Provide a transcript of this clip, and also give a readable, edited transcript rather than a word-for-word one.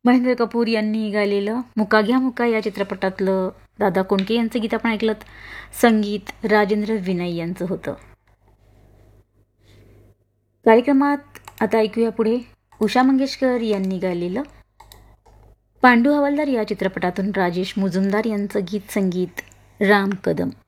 महेंद्र कपूर यांनी गायलेलं मुका घ्या मुका या चित्रपटातलं दादा कोंडके यांचं गीत आपण ऐकलं. संगीत राजेंद्र विनय यांचं होतं. कार्यक्रमात आता ऐकूया पुढे उषा मंगेशकर यांनी गायलेलं पांडू हवालदार या चित्रपटातून राजेश मुजुमदार यांचं गीत. संगीत राम कदम.